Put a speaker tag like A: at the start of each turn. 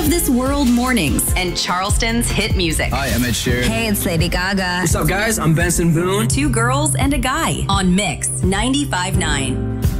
A: this world mornings and Charleston's hit music.
B: Hi, I'm Ed Sheeran.
C: Hey, it's Lady Gaga.
D: What's up, guys? I'm Benson Boone.
A: Two girls and a guy on Mix 95.9.